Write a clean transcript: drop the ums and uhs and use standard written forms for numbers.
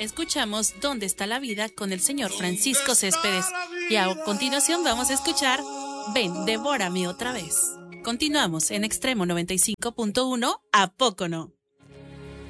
Escuchamos ¿Dónde está la vida? Con el señor Francisco Céspedes. Y a continuación vamos a escuchar Ven, devórame otra vez. Continuamos en Extremo 95.1, ¿a poco no?